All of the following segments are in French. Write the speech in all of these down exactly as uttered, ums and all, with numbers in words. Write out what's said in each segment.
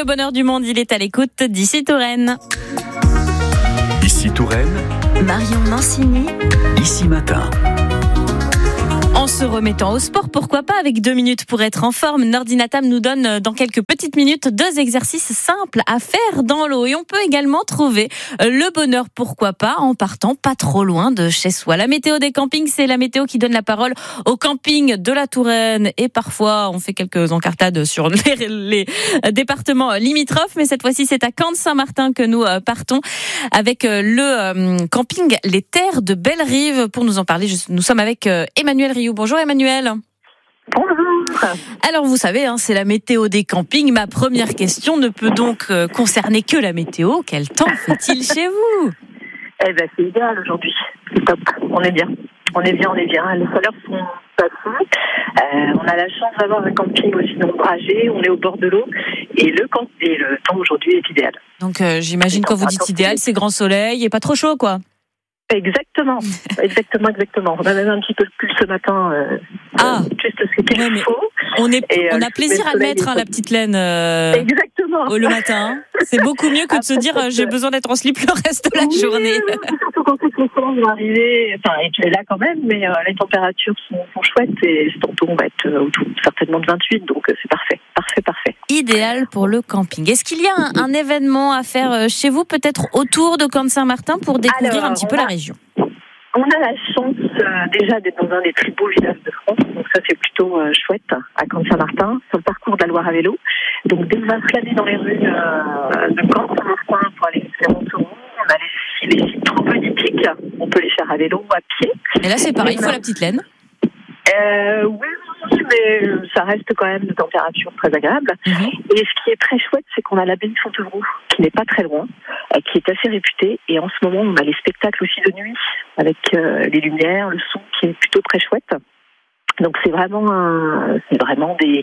bonheur du monde, il est à l'écoute d'Ici Touraine. Ici Touraine, Marion Mancini. Ici Matin. En se remettant au sport, pourquoi pas, avec deux minutes pour être en forme. Nordinatam nous donne dans quelques petites minutes deux exercices simples à faire dans l'eau. Et on peut également trouver le bonheur, pourquoi pas, en partant pas trop loin de chez soi. La météo des campings, c'est la météo qui donne la parole au camping de la Touraine. Et parfois, on fait quelques encartades sur les, les départements limitrophes. Mais cette fois-ci, c'est à Camp-de-Saint-Martin que nous partons avec le camping Les Terres de Bellerive. Pour nous en parler, nous sommes avec Emmanuel Rioux. Bonjour Emmanuel. Bonjour. Alors vous savez, hein, c'est la météo des campings. Ma première question ne peut donc euh, concerner que la météo. Quel temps fait-il chez vous ? Eh ben c'est idéal aujourd'hui. C'est top. On est bien. On est bien, on est bien. Les chaleurs sont passées. Euh, on a la chance d'avoir un camping aussi ombragé. On est au bord de l'eau et le camp et le temps aujourd'hui est idéal. Donc euh, j'imagine quand vous dites idéal, c'est grand soleil et pas trop chaud, quoi. Exactement, exactement, exactement. On a même un petit peu de pull ce matin, euh, ah. juste ce qu'il ouais, faut. On, est, et, on a euh, plaisir à le mettre, hein, la petite laine, euh, exactement. le matin. C'est beaucoup mieux que de se dire euh, j'ai besoin d'être en slip le reste de la oui, journée. Surtout quand c'est que le soleil va arriver, enfin, et tu es là quand même, mais euh, les températures sont, sont chouettes et tantôt on va être euh, autour certainement de vingt-huit, donc euh, c'est parfait, parfait, parfait. Idéal pour le camping. Est-ce qu'il y a un, un événement à faire chez vous, peut-être autour de Camp-de-Saint-Martin, pour découvrir Alors, un petit peu a... la région ? On a la chance euh, déjà d'être dans un des plus beaux villages de France, donc ça c'est plutôt euh, chouette, à Camp-de-Saint-Martin, sur le parcours de la Loire à vélo. Donc dès qu'on va flâner dans les rues euh, de Camp-de-Saint-Martin pour aller jusqu'à Montauban, on a les, les sites trogloditiques, on peut les faire à vélo ou à pied. Et là c'est pareil, il faut la petite laine. Euh, oui, mais ça reste quand même de température très agréable. Mmh. Et ce qui est très chouette, c'est qu'on a l'abbaye Fontevraud, qui n'est pas très loin, euh, qui est assez réputée. Et en ce moment, on a les spectacles aussi de nuit, avec euh, les lumières, le son, qui est plutôt très chouette. Donc c'est vraiment, un, c'est vraiment des.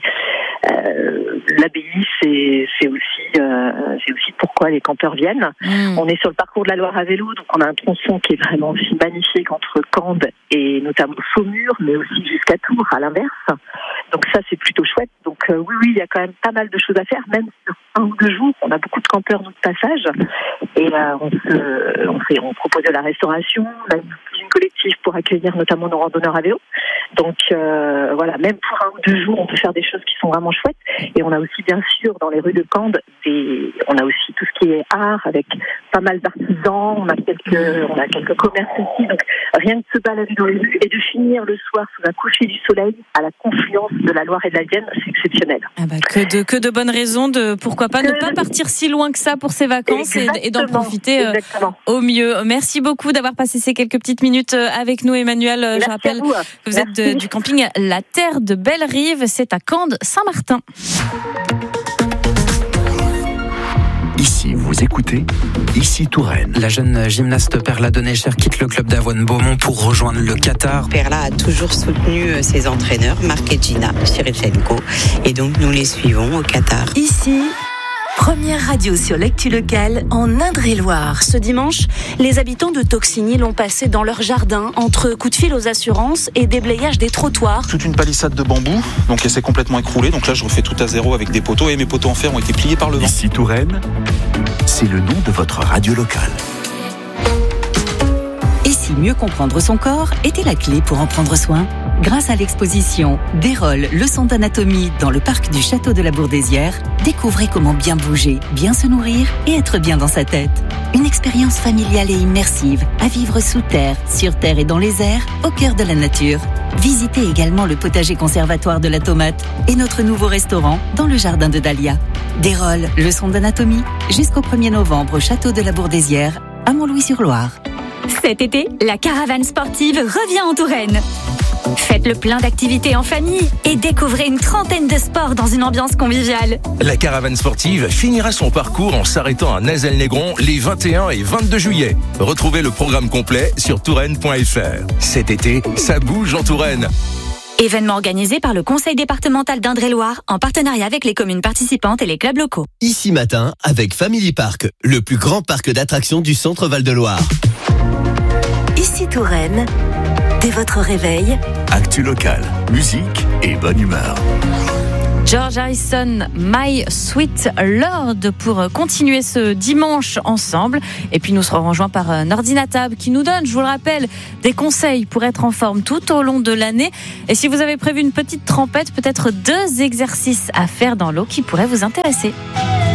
Euh, l'abbaye, c'est, c'est aussi, euh, c'est aussi pourquoi les campeurs viennent. Mmh. On est sur le parcours de la Loire à vélo, donc on a un tronçon qui est vraiment aussi magnifique entre Cambes et notamment Saumur, mais aussi jusqu'à Tours à l'inverse. Donc ça, c'est plutôt chouette. Donc euh, oui, oui, il y a quand même pas mal de choses à faire, même sur un ou deux jours. On a beaucoup de campeurs de passage et euh, on, se, on, fait, on propose de la restauration, on a une cuisine collective pour accueillir notamment nos randonneurs à vélo. Donc euh, voilà, même pour un ou deux jours, on peut faire des choses qui sont vraiment chouettes. Et on a aussi bien sûr dans les rues de Cambes, des, on a aussi tout ce qui est art avec pas mal d'artisans. On a quelques, on a quelques commerces aussi. Donc rien que de se balader dans les rues et de finir le soir sous un coucher du soleil à la confluence de la Loire et de la Vienne, c'est exceptionnel. Ah bah, que de que de bonnes raisons de pourquoi pas que ne pas partir si loin que ça pour ses vacances et, et d'en profiter euh, au mieux. Merci beaucoup d'avoir passé ces quelques petites minutes avec nous, Emmanuel. Merci. Je rappelle que vous êtes de, du camping La Terre de Bellerive, c'est à Camp-de-Saint-Martin. Ici, vous écoutez Ici Touraine. La jeune gymnaste Perla Donnescher quitte le club d'Avoine Beaumont pour rejoindre le Qatar. Perla a toujours soutenu ses entraîneurs, Marc et Gina Chirichenko, et donc nous les suivons au Qatar. Ici, première radio sur l'actu locale en Indre-et-Loire. Ce dimanche, les habitants de Toxigny l'ont passé dans leur jardin, entre coups de fil aux assurances et déblayage des trottoirs. Toute une palissade de bambou, donc elle s'est complètement écroulée. Donc là, je refais tout à zéro avec des poteaux et mes poteaux en fer ont été pliés par le vent. Ici Touraine, c'est le nom de votre radio locale. Et si mieux comprendre son corps était la clé pour en prendre soin ? Grâce à l'exposition Dérolle, leçon d'anatomie dans le parc du Château de la Bourdesière, découvrez comment bien bouger, bien se nourrir et être bien dans sa tête. Une expérience familiale et immersive à vivre sous terre, sur terre et dans les airs, au cœur de la nature. Visitez également le potager conservatoire de la tomate et notre nouveau restaurant dans le jardin de Dahlia. Dérolle, leçon d'anatomie, jusqu'au premier novembre au Château de la Bourdesière, à Montlouis-sur-Loire. Cet été, la caravane sportive revient en Touraine. Faites le plein d'activités en famille et découvrez une trentaine de sports dans une ambiance conviviale. La caravane sportive finira son parcours en s'arrêtant à Nazelles-Négron les vingt et un et vingt-deux juillet. Retrouvez le programme complet sur touraine point f r. Cet été, ça bouge en Touraine. Événement organisé par le Conseil départemental d'Indre-et-Loire en partenariat avec les communes participantes et les clubs locaux. Ici Matin avec Family Park, le plus grand parc d'attractions du centre Val-de-Loire. Ici Touraine, dès votre réveil, actu locale, musique et bonne humeur. George Harrison, My Sweet Lord, pour continuer ce dimanche ensemble. Et puis nous serons rejoints par Nordinatab qui nous donne, je vous le rappelle, des conseils pour être en forme tout au long de l'année. Et si vous avez prévu une petite trempette, peut-être deux exercices à faire dans l'eau qui pourraient vous intéresser.